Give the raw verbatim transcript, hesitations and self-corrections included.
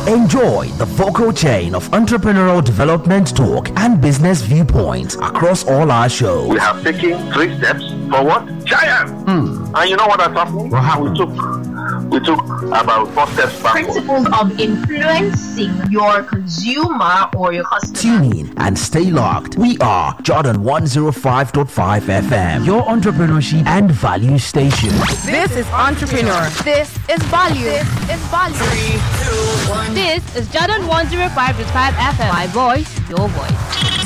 Enjoy the vocal chain of entrepreneurial development talk and business viewpoints across all our shows. We have taken three steps forward. Giant! Mm. And you know what that's happening? What happened? We took we took about four steps backward. Principles of influencing your consumer or your customer. Tune in and stay locked. We are Jordan one oh five point five F M, your entrepreneurship and value station. This is Entrepreneur. This is Value. This is Value. Three, two, one. This is Jordan one oh five point five F M. My voice, your voice.